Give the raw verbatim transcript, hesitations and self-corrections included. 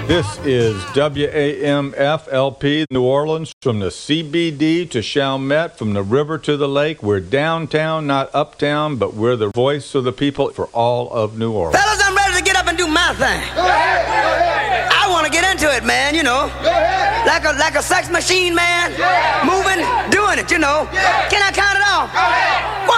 This is W A M F L P New Orleans, from the C B D to Chalmette, from the river to the lake. We're downtown, not uptown, but we're the voice of the people for all of New Orleans. Fellas, I'm ready to get up and do my thing. Go ahead, go ahead. I want to get into it, man, you know. Go ahead. Like a like a sex machine, man. Yeah. Moving, doing it, you know. Yeah. Can I count it off? Go ahead.